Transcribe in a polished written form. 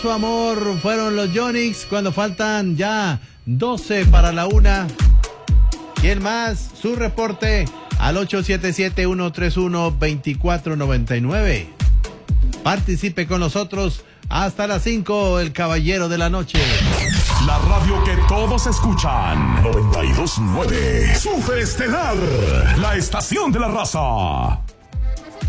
Su amor fueron los Yonix cuando faltan ya 12 para la 1. ¿Quién más? Su reporte al 877-131-2499. Participe con nosotros hasta las 5, el caballero de la noche. La radio que todos escuchan. 92.9. Superestelar. La estación de la raza.